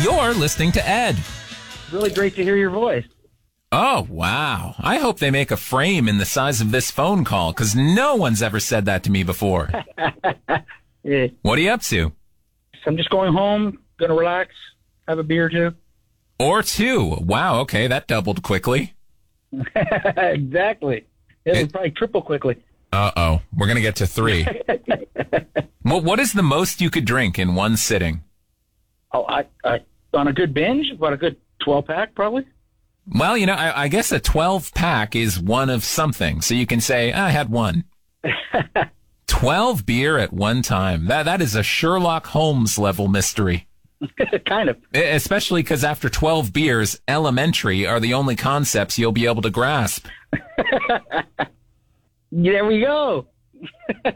You're listening to Ed. Really great to hear your voice. Oh, wow. I hope they make a frame in the size of this phone call, because no one's ever said that to me before. Yeah. What are you up to? I'm just going home, going to relax, have a beer or two. Or two. Wow, okay, that doubled quickly. Exactly. It'll probably triple quickly. Uh-oh. We're going to get to 3. Well, what is the most you could drink in one sitting? Oh, I on a good binge, about a good 12-pack probably. Well, I guess a 12-pack is one of something. So you can say, I had one. 12 beer at one time. That is a Sherlock Holmes level mystery. Kind of. Especially because after 12 beers, elementary are the only concepts you'll be able to grasp. There we go.